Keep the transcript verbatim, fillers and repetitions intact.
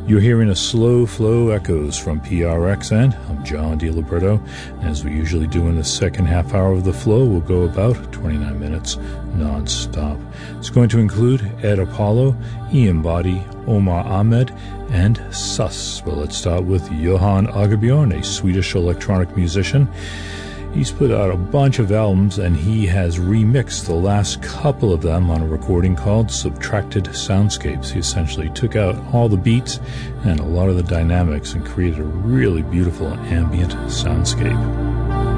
You're hearing a Slow Flow Echoes from P R X N. I'm John DiLiberto. As we usually do in the second half hour of the flow, we'll go about twenty-nine minutes non-stop. It's going to include Ed Apollo, Ian Body, Omar Ahmed, and Sus. Well, let's start with Johan Agerbjorn, a Swedish electronic musician. He's put out a bunch of albums, and he has remixed the last couple of them on a recording called Subtracted Soundscapes. He essentially took out all the beats and a lot of the dynamics and created a really beautiful ambient soundscape.